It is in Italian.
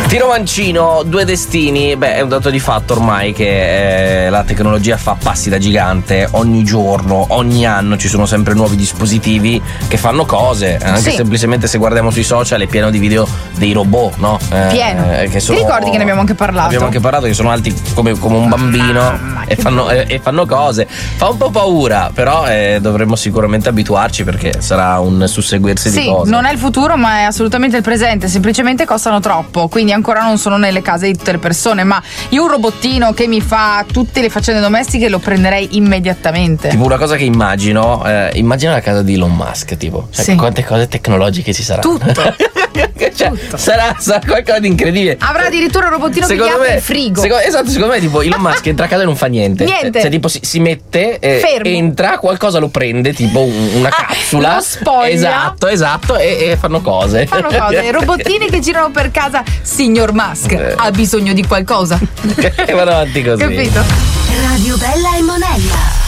Tiro mancino, due destini. Beh, è un dato di fatto ormai che la tecnologia fa passi da gigante. Ogni giorno, ogni anno ci sono sempre nuovi dispositivi che fanno cose. Anche semplicemente se guardiamo sui social è pieno di video dei robot, no? Pieno. Che sono, ti ricordi che ne abbiamo anche parlato? Abbiamo anche parlato che sono alti come un bambino e fanno cose. Fa un po' paura, però dovremmo sicuramente abituarci perché sarà un susseguirsi di cose. Sì, non è il futuro ma è assolutamente il presente, semplicemente costano troppo, quindi ancora non sono nelle case di tutte le persone, ma io un robottino che mi fa tutte le faccende domestiche lo prenderei immediatamente. Tipo una cosa che immagina la casa di Elon Musk, tipo, cioè, quante cose tecnologiche ci saranno. Tutto. Cioè, sarà qualcosa di incredibile. Avrà addirittura un robottino che gli apre il frigo. Secondo me tipo Elon Musk entra a casa e non fa niente. Niente. Cioè tipo si mette, entra, qualcosa lo prende, tipo una capsula. Lo spoglia. Esatto, e fanno cose. Robottini che girano per casa. Signor Musk ha bisogno di qualcosa. E vanno avanti così. Capito? Radio Bella e Monella.